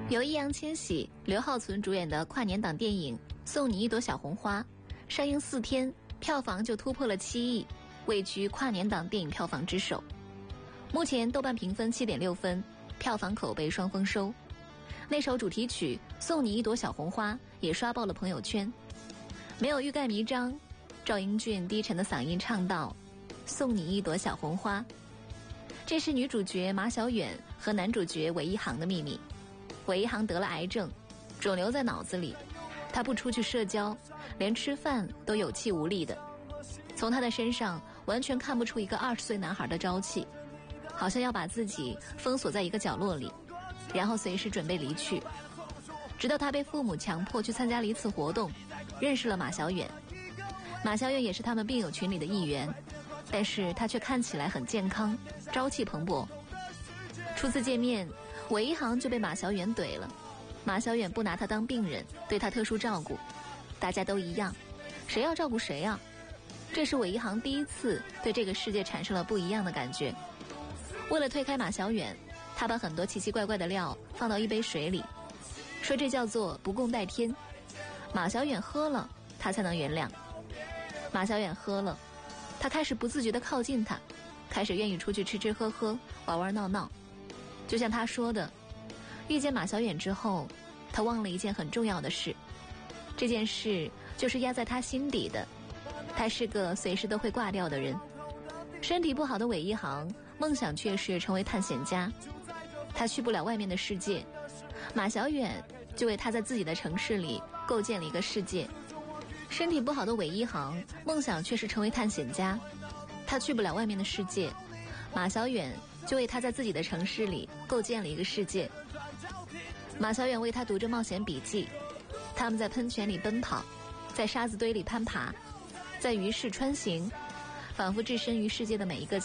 由易烊千玺、刘浩存主演的跨年档电影《送你一朵小红花》上映4天，票房就突破了7亿，位居跨年档电影票房之首。目前豆瓣评分7.6分，票房口碑双丰收。那首主题曲《送你一朵小红花》也刷爆了朋友圈。没有欲盖弥彰，赵英俊低沉的嗓音唱道：“送你一朵小红花。”这是女主角马小远和男主角韦一航的秘密。韦一航得了癌症，肿瘤在脑子里，他不出去社交，连吃饭都有气无力的。从他的身上完全看不出一个20岁男孩的朝气，好像要把自己封锁在一个角落里，然后随时准备离去。直到他被父母强迫去参加了一次活动，认识了马小远。马小远也是他们病友群里的一员，但是他却看起来很健康，朝气蓬勃。初次见面，韦一航就被马小远怼了。马小远不拿他当病人，对他特殊照顾，大家都一样，谁要照顾谁啊？这是韦一航第一次对这个世界产生了不一样的感觉。为了推开马小远，他把很多奇奇怪怪的料放到一杯水里，说这叫做不共戴天。马小远喝了，他才能原谅。马小远喝了，他开始不自觉地靠近他，开始愿意出去吃吃喝喝，玩玩闹闹。就像他说的，遇见马小远之后，他忘了一件很重要的事，这件事就是压在他心底的，他是个随时都会挂掉的人。身体不好的韦一航，梦想却是成为探险家，他去不了外面的世界，马小远就为他在自己的城市里构建了一个世界。身体不好的韦一航，梦想却是成为探险家，他去不了外面的世界，马小远就为他在自己的城市里构建了一个世界。马小远为他读着冒险笔记，他们在喷泉里奔跑，在沙子堆里攀爬，在鱼市穿行，仿佛置身于世界的每一个